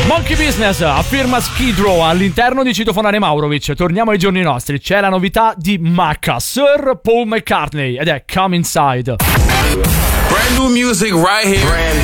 Monkey Business afferma Skid Row all'interno di Citofonare Maurovic. Torniamo ai giorni nostri. C'è la novità di Macca, Sir Paul McCartney, ed è Come Inside. Brand new music right here.